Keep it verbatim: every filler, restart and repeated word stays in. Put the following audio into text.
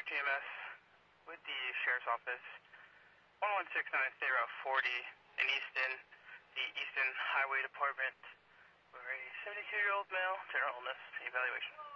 G M S with the Sheriff's Office, one one six nine State Route forty in Easton, the Easton Highway Department, for a seventy-two-year-old male, general illness evaluation.